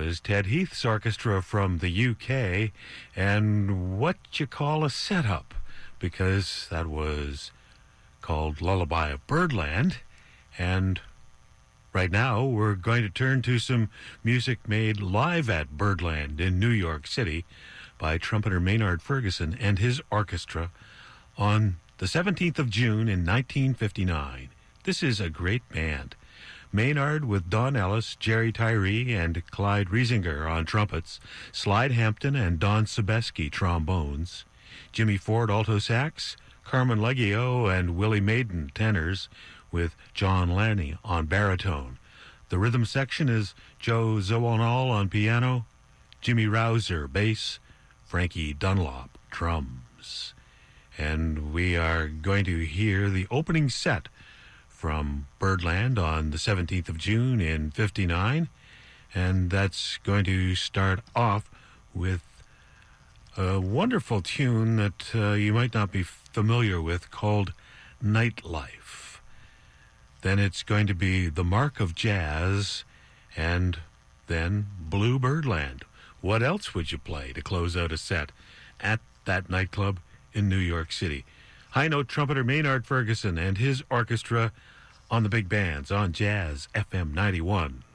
was Ted Heath's orchestra from the UK, and what you call a setup, because that was called Lullaby of Birdland. And right now we're going to turn to some music made live at Birdland in New York City by trumpeter Maynard Ferguson and his orchestra on the 17th of June in 1959. This is a great band. Maynard with Don Ellis, Jerry Tyree, and Clyde Riesinger on trumpets, Slide Hampton and Don Sebeski trombones, Jimmy Ford alto sax, Carmen Leggio and Willie Maiden tenors, with John Lanny on baritone. The rhythm section is Joe Zawinul on piano, Jimmy Rouser bass, Frankie Dunlop drums. And we are going to hear the opening set from Birdland on the 17th of June in 59, and that's going to start off with a wonderful tune that you might not be familiar with called Nightlife. Then it's going to be The Mark of Jazz, and then Blue Birdland. What else would you play to close out a set at that nightclub in New York City? High note trumpeter Maynard Ferguson and his orchestra on the big bands on Jazz FM 91.